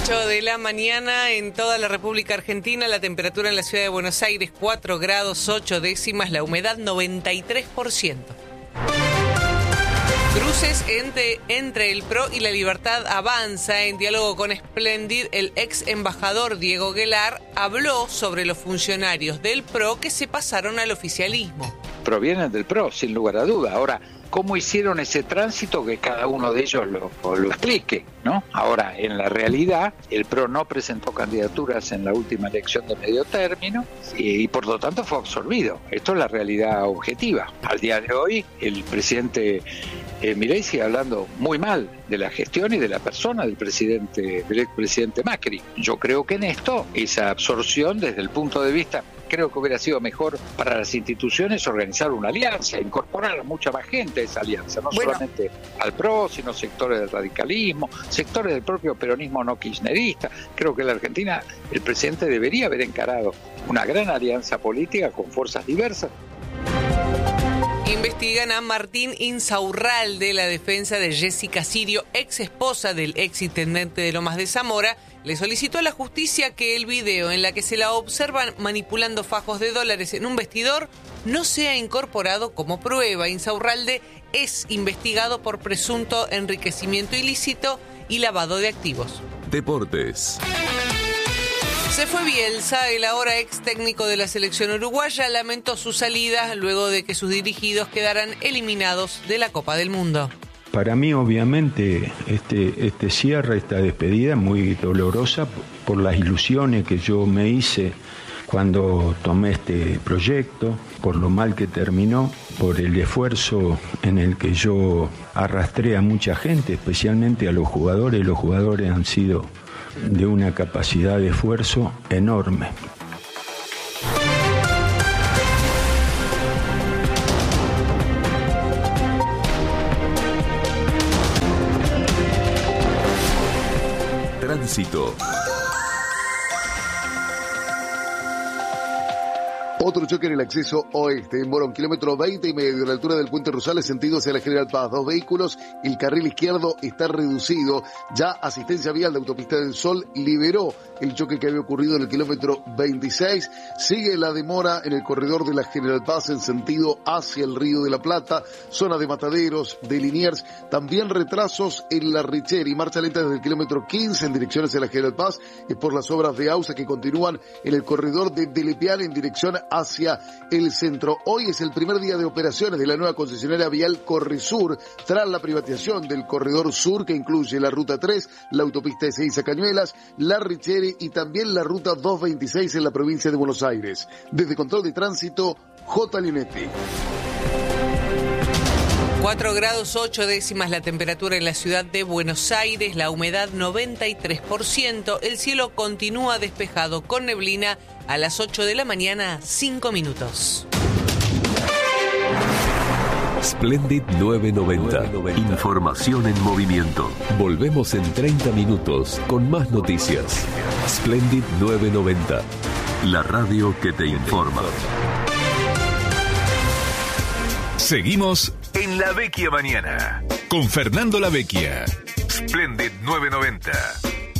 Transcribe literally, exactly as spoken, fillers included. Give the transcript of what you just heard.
ocho de la mañana en toda la República Argentina, la temperatura en la ciudad de Buenos Aires cuatro grados ocho décimas, la humedad noventa y tres por ciento. Cruces entre, entre el P R O y la Libertad Avanza. En diálogo con Splendid, el ex embajador Diego Guelar habló sobre los funcionarios del P R O que se pasaron al oficialismo. Provienen del P R O, sin lugar a duda. Ahora, ¿cómo hicieron ese tránsito? Que cada uno de ellos lo, lo explique, ¿no? Ahora, en la realidad, el P R O no presentó candidaturas en la última elección de medio término y, y por lo tanto fue absorbido. Esto es la realidad objetiva. Al día de hoy, el presidente eh, Milei sigue hablando muy mal de la gestión y de la persona del presidente, del expresidente Macri. Yo creo que en esto, esa absorción desde el punto de vista, creo que hubiera sido mejor para las instituciones organizar una alianza, incorporar a mucha más gente a esa alianza, no bueno. solamente al P R O, sino sectores del radicalismo, sectores del propio peronismo no kirchnerista. Creo que en la Argentina el presidente debería haber encarado una gran alianza política con fuerzas diversas. Investigan a Martín Insaurralde de la defensa de Jessica Sirio, ex esposa del ex intendente de Lomas de Zamora. Le solicitó a la justicia que el video en la que se la observan manipulando fajos de dólares en un vestidor no sea incorporado como prueba. Insaurralde es investigado por presunto enriquecimiento ilícito y lavado de activos. Deportes. Se fue Bielsa, el ahora ex técnico de la selección uruguaya, lamentó su salida luego de que sus dirigidos quedaran eliminados de la Copa del Mundo. Para mí, obviamente, este, este cierre, esta despedida, muy dolorosa por las ilusiones que yo me hice cuando tomé este proyecto, por lo mal que terminó, por el esfuerzo en el que yo arrastré a mucha gente, especialmente a los jugadores. Los jugadores han sido de una capacidad de esfuerzo enorme. Tránsito. Otro choque en el acceso oeste, en Morón, kilómetro veinte y medio, a la altura del puente Rosales, sentido hacia la General Paz. Dos vehículos, el carril izquierdo está reducido. Ya Asistencia Vial de Autopista del Sol liberó el choque que había ocurrido en el kilómetro veintiséis. Sigue la demora en el corredor de la General Paz en sentido hacia el Río de la Plata, zona de Mataderos, de Liniers. También retrasos en la Richeri, marcha lenta desde el kilómetro quince en dirección hacia la General Paz, es por las obras de AUSA que continúan en el corredor de Delepian en dirección hacia el centro. Hoy es el primer día de operaciones de la nueva concesionaria vial Corresur, tras la privatización del corredor sur que incluye la ruta tres, la autopista Ezeiza Cañuelas, la Richeri y también la ruta doscientos veintiséis en la provincia de Buenos Aires. Desde Control de Tránsito, J. Linetti. cuatro grados ocho décimas la temperatura en la ciudad de Buenos Aires, la humedad noventa y tres por ciento, el cielo continúa despejado con neblina a las ocho de la mañana, cinco minutos. Splendid nueve noventa. Información en movimiento. Volvemos en treinta minutos con más noticias. Splendid nueve noventa. La radio que te informa. Seguimos en La Vecchia Mañana con Fernando La Vecchia. Splendid nueve noventa.